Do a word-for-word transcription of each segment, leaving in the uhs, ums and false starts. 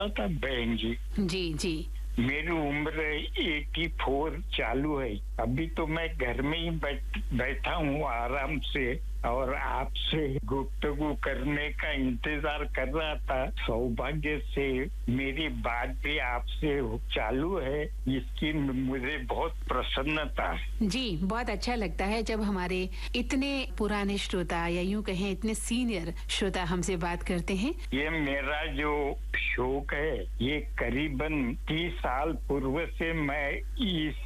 था बहन जी। जी, जी। मेरी उम्र चौरासी चालू है। अभी तो मैं घर में ही बैठ बैठा हूँ आराम से और आपसे गुफ्तगू करने का इंतजार कर रहा था। सौभाग्य से मेरी बात भी आपसे चालू है, इसकी मुझे बहुत प्रसन्नता। जी, बहुत अच्छा लगता है जब हमारे इतने पुराने श्रोता या यूँ कहें इतने सीनियर श्रोता हमसे बात करते हैं। ये मेरा जो शौक है, ये करीबन तीस साल पूर्व से मैं इस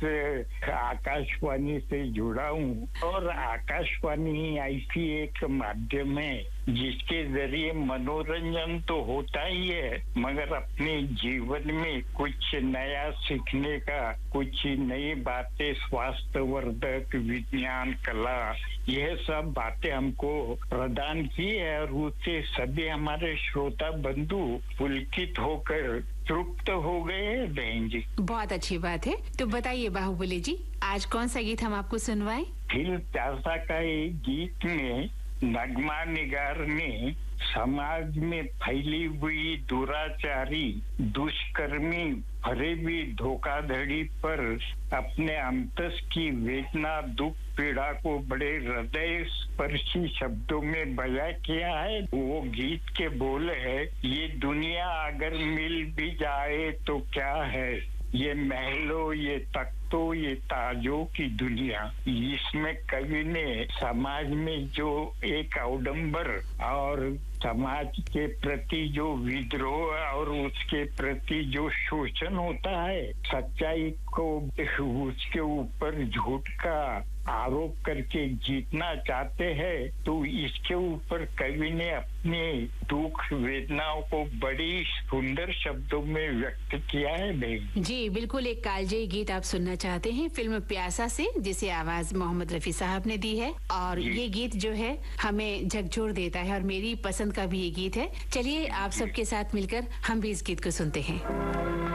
आकाशवाणी से जुड़ा हूँ और आकाशवाणी ऐसी एक माध्यम है जिसके जरिए मनोरंजन तो होता ही है, मगर अपने जीवन में कुछ नया सीखने का, कुछ नई बातें, स्वास्थ्य वर्धक, विज्ञान, कला, यह सब बातें हमको प्रदान की है और उससे सभी हमारे श्रोता बंधु पुलकित होकर तृप्त हो गए हैं बहन जी। बहुत अच्छी बात है। तो बताइए बाहुबली जी, आज कौन सा गीत हम आपको सुनवाएं? फिल्म प्यासा का एक गीत में नगमा निगार ने समाज में फैली हुई दुराचारी, दुष्कर्मी, फरेबी धोखाधड़ी पर अपने अंतस की वेदना, दुख, पीड़ा को बड़े हृदय स्पर्शी शब्दों में बयां किया है। वो गीत के बोल है, ये दुनिया अगर मिल भी जाए तो क्या है, ये महलों, ये तख्तों, ये ताजों की दुनिया। इसमें कवि ने समाज में जो एक अवडंबर और समाज के प्रति जो विद्रोह और उसके प्रति जो शोषण होता है, सच्चाई को उसके ऊपर झूठ का आरोप करके जीतना चाहते हैं, तो इसके ऊपर कवि ने अपने दुख वेदनाओं को बड़ी सुंदर शब्दों में व्यक्त किया है बहन जी। बिल्कुल एक कालजयी गीत आप सुनना चाहते हैं फिल्म प्यासा से, जिसे आवाज मोहम्मद रफी साहब ने दी है और ये गीत जो है हमें झकझोर देता है और मेरी पसंद का भी ये गीत है। चलिए आप सबके साथ मिलकर हम भी इस गीत को सुनते हैं।